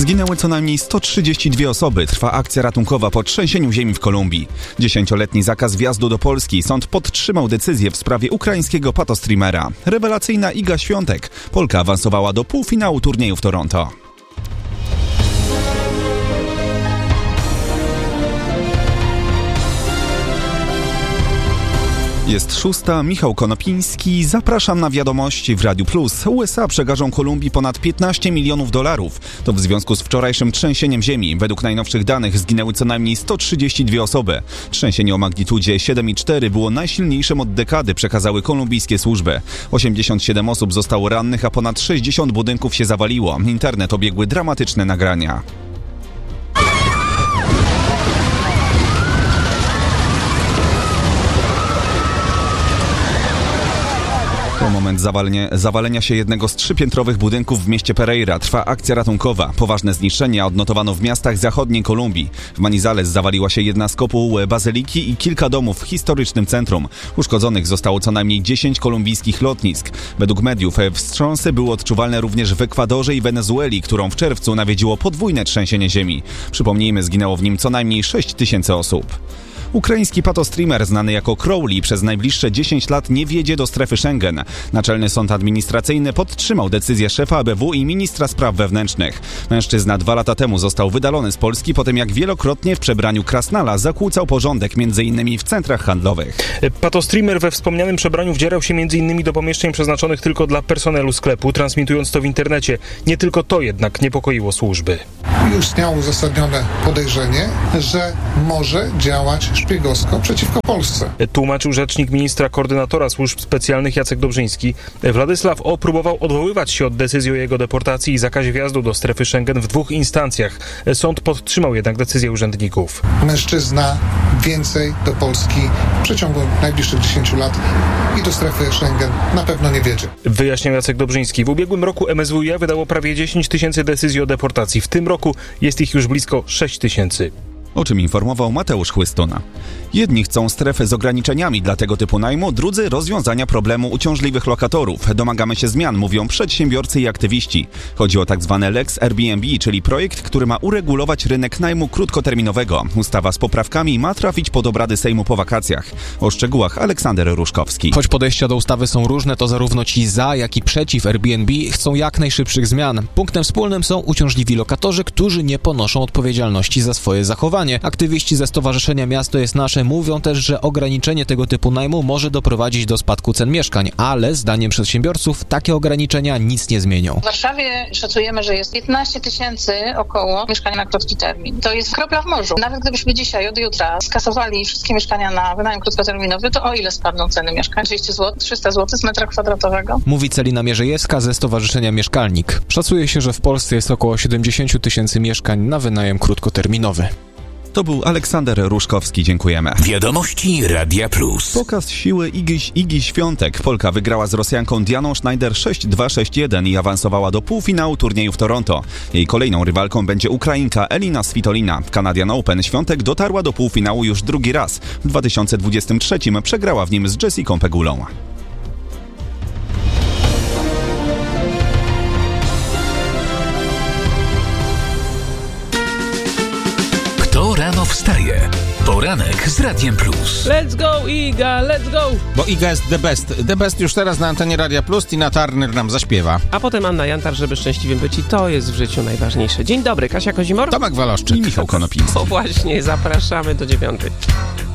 Zginęły co najmniej 132 osoby. Trwa akcja ratunkowa po trzęsieniu ziemi w Kolumbii. 10-letni zakaz wjazdu do Polski. Sąd podtrzymał decyzję w sprawie ukraińskiego patostreamera. Rewelacyjna Iga Świątek. Polka awansowała do półfinału turnieju w Toronto. Jest 6. Michał Konopiński. Zapraszam na wiadomości w Radiu Plus. USA przekażą Kolumbii ponad $15 milionów. To w związku z wczorajszym trzęsieniem ziemi. Według najnowszych danych zginęły co najmniej 132 osoby. Trzęsienie o magnitudzie 7,4 było najsilniejszym od dekady, przekazały kolumbijskie służby. 87 osób zostało rannych, a ponad 60 budynków się zawaliło. Internet obiegły dramatyczne nagrania. To moment zawalenia się jednego z 3-piętrowych budynków w mieście Pereira. Trwa akcja ratunkowa. Poważne zniszczenia odnotowano w miastach zachodniej Kolumbii. W Manizales zawaliła się jedna z kopuł bazyliki i kilka domów w historycznym centrum. Uszkodzonych zostało co najmniej 10 kolumbijskich lotnisk. Według mediów wstrząsy były odczuwalne również w Ekwadorze i Wenezueli, którą w czerwcu nawiedziło podwójne trzęsienie ziemi. Przypomnijmy, zginęło w nim co najmniej 6 000 osób. Ukraiński patostreamer znany jako Crowley przez najbliższe 10 lat nie wjedzie do strefy Schengen. Naczelny Sąd Administracyjny podtrzymał decyzję szefa ABW i ministra spraw wewnętrznych. Mężczyzna 2 lata temu został wydalony z Polski po tym, jak wielokrotnie w przebraniu krasnala zakłócał porządek m.in. w centrach handlowych. Patostreamer we wspomnianym przebraniu wdzierał się m.in. do pomieszczeń przeznaczonych tylko dla personelu sklepu, transmitując to w internecie. Nie tylko to jednak niepokoiło służby. Już istniało uzasadnione podejrzenie, że może działać szpiegowsko przeciwko Polsce. Tłumaczył rzecznik ministra koordynatora służb specjalnych Jacek Dobrzyński. Władysław O. próbował odwoływać się od decyzji o jego deportacji i zakazie wjazdu do strefy Schengen w 2 instancjach. Sąd podtrzymał jednak decyzję urzędników. Mężczyzna więcej do Polski w przeciągu najbliższych 10 lat i do strefy Schengen na pewno nie wjedzie. Wyjaśniał Jacek Dobrzyński. W ubiegłym roku MSWiA wydało prawie 10 000 decyzji o deportacji. W tym roku jest ich już blisko 6 000. O czym informował Mateusz Chłystuna. Jedni chcą strefy z ograniczeniami dla tego typu najmu, drudzy rozwiązania problemu uciążliwych lokatorów. Domagamy się zmian, mówią przedsiębiorcy i aktywiści. Chodzi o tzw. Lex Airbnb, czyli projekt, który ma uregulować rynek najmu krótkoterminowego. Ustawa z poprawkami ma trafić pod obrady Sejmu po wakacjach. O szczegółach Aleksander Ruszkowski. Choć podejścia do ustawy są różne, to zarówno ci za, jak i przeciw Airbnb chcą jak najszybszych zmian. Punktem wspólnym są uciążliwi lokatorzy, którzy nie ponoszą odpowiedzialności za swoje zachowanie. Aktywiści ze Stowarzyszenia Miasto jest Nasze mówią też, że ograniczenie tego typu najmu może doprowadzić do spadku cen mieszkań, ale zdaniem przedsiębiorców takie ograniczenia nic nie zmienią. W Warszawie szacujemy, że jest 15 000 około mieszkań na krótki termin. To jest kropla w morzu. Nawet gdybyśmy dzisiaj od jutra skasowali wszystkie mieszkania na wynajem krótkoterminowy, to o ile spadną ceny mieszkań? 200 zł, 300 zł z metra kwadratowego? Mówi Celina Mierzejewska ze Stowarzyszenia Mieszkalnik. Szacuje się, że w Polsce jest około 70 000 mieszkań na wynajem krótkoterminowy. To był Aleksander Ruszkowski, dziękujemy. Wiadomości Radia Plus. Pokaz siły Igi Świątek. Polka wygrała z Rosjanką Dianą Schneider 6-2-6-1 i awansowała do półfinału turnieju w Toronto. Jej kolejną rywalką będzie Ukrainka Elina Svitolina. W Canadian Open Świątek dotarła do półfinału już drugi raz. W 2023 przegrała w nim z Jessiką Pegulą. Rano wstaje. Poranek z Radiem Plus. Let's go, Iga, let's go! Bo Iga jest the best. The best już teraz na antenie Radia Plus. Tina Turner nam zaśpiewa. A potem Anna Jantar, żeby szczęśliwym być i to jest w życiu najważniejsze. Dzień dobry, Kasia Kozimor. Tomek Waloszczyk. I Michał Konopiński. O właśnie, zapraszamy do 9.